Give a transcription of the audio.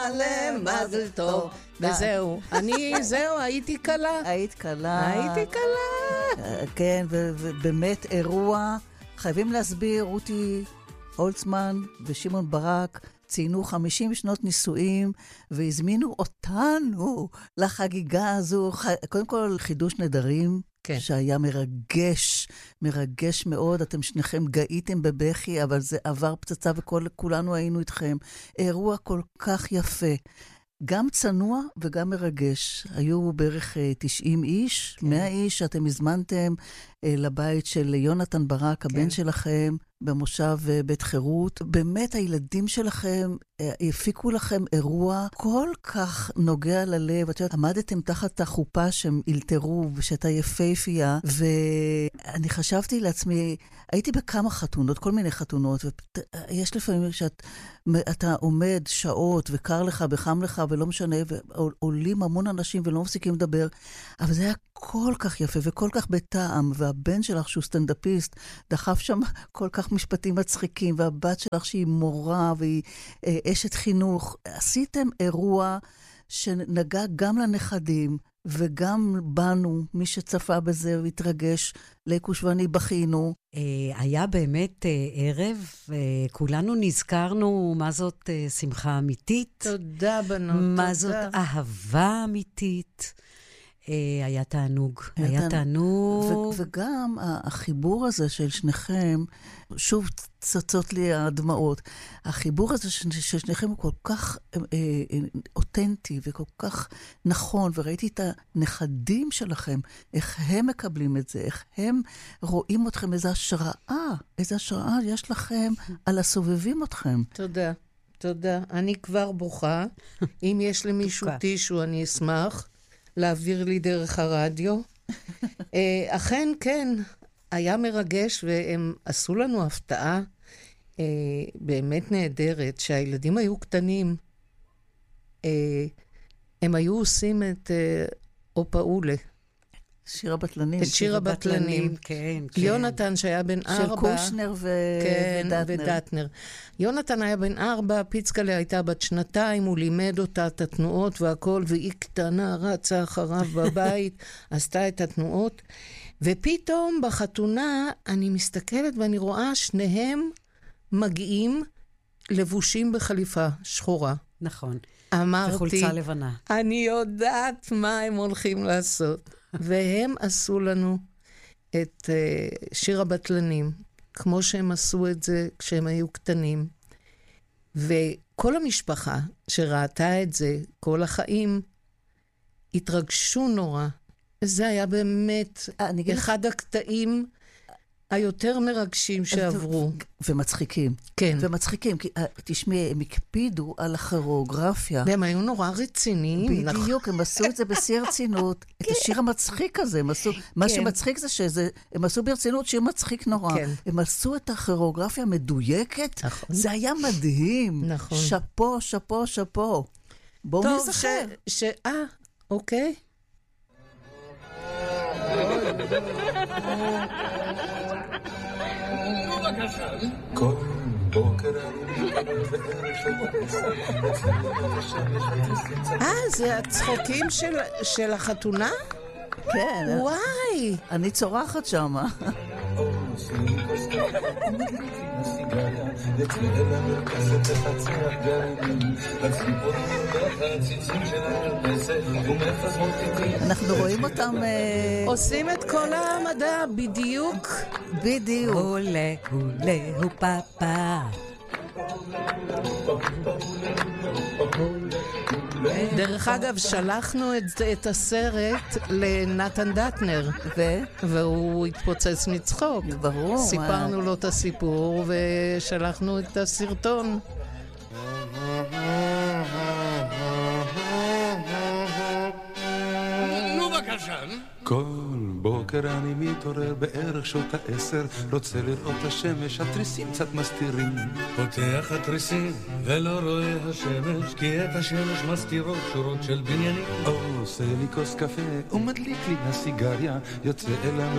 למזל טוב. וזהו, הייתי קלה. היית קלה. הייתי קלה. כן, ובאמת אירוע, חייבים להסביר, רותי הולצמן ושמעון ברק ציינו 50 שנות נישואים, והזמינו אותנו לחגיגה הזו. קודם כל, חידוש נדרים, כן. שהיה מרגש מאוד. אתם שניכם גאיתם בבכי, אבל זה עבר פצצה וכולנו היינו איתכם. אירוע כל כך יפה. גם צנוע וגם מרגש. היו בערך 90 איש, כן. 100 איש שאתם הזמנתם לבית של יונתן ברק, הבן כן. שלכם, במושב בית חירות. באמת הילדים שלכם הפיקו לכם אירוע כל כך נוגע ללב. את יודעת, עמדתם תחת החופה שהם אלתרו ושאתה יפהפייה, ואני חשבתי לעצמי, הייתי בכמה חתונות, כל מיני חתונות, ויש לפעמים שאתה עומד שעות וקר לך וחם לך ולא משנה, ועולים המון אנשים ולא מפסיקים לדבר, אבל זה היה כל כך יפה וכל כך בטעם, והבן שלך שהוא סטנדאפיסט דחף שם כל כך משפטים מצחיקים, והבת שלך שהיא מורה והיא אשת חינוך. עשיתם אירוע שנגע גם לנכדים וגם בנו, מי שצפה בזה והתרגש, ליקוש ואני בכינו. היה באמת ערב, כולנו נזכרנו מה זאת שמחה אמיתית. תודה בנות, מה זאת אהבה אמיתית. היה תענוג, היה תענוג. וגם החיבור הזה של שניכם, שוב צצות לי הדמעות, החיבור הזה של שניכם הוא כל כך אותנטי וכל כך נכון, וראיתי את הנכדים שלכם, איך הם מקבלים את זה, איך הם רואים אתכם, איזו השראה יש לכם על הסובבים אתכם. תודה, תודה. אני כבר בוכה. אם יש למישהו טישו, אני אשמח. להעביר לי דרך הרדיו. אכן, כן, היה מרגש, והם עשו לנו הפתעה באמת נהדרת, שהילדים היו קטנים. הם היו עושים את אופאולה. שיר הבטלנים. את שיר הבטלנים. כן. יונתן שהיה בן 4. של קושנר ודטנר. יונתן היה בן 4, פיצקלה הייתה בת 2, הוא לימד אותה את התנועות והכל, והיא קטנה רצה אחריו בבית, עשתה את התנועות. ופתאום בחתונה אני מסתכלת ואני רואה שניהם מגיעים לבושים בחליפה שחורה. נכון. אמרתי, וחולצה לבנה. אני יודעת מה הם הולכים לעשות. והם עשו לנו את שיר הבטלנים, כמו שהם עשו את זה כשהם היו קטנים. וכל המשפחה שראתה את זה, כל החיים, התרגשו נורא. זה היה באמת אחד הקטעים היותר מרגשים שעברו. ומצחיקים. כן. ומצחיקים, כי תשמעי, הם הקפידו על הכוריאוגרפיה. והם היו נורא רציניים. בדיוק, הם עשו את זה בשיא הרצינות. את השיר המצחיק הזה, הם עשו, מה שמצחיק זה שהם עשו ברצינות שיר מצחיק נורא. הם עשו את הכוריאוגרפיה מדויקת. זה היה מדהים. נכון. שפו, שפו, שפו. בואו נזכר. אוקיי. כל בוקר זה הצחוקים של החתונה? כן. וואי. אני צורחת שמה. אנחנו רואים אותם עושים את כל המדע בדיוק. הולה הולה הופפה. דרך אגב, שלחנו את הסרט לנתן דטנר, והוא התפוצץ מצחוק. ברור. סיפרנו לו את הסיפור ושלחנו את הסרטון. נו בבקשה. כל בוקר אני מתעורר בערך שעות 10, רוצה לראות השמש, התריסים קצת מסתירים. פותח התריסים ולא רואה השמש, כי את השמש מסתירות שורות של בניינים. עושה לי כוס קפה ומדליק לי הסיגריה, יוצא אל